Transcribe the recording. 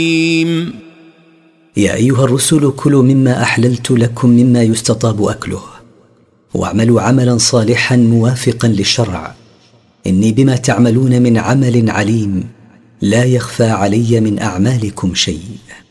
يا أيها الرسل كلوا مما أحللت لكم مما يستطاب أكله، واعملوا عملا صالحا موافقا للشرع، إني بما تعملون من عمل عليم، لا يخفى علي من أعمالكم شيء.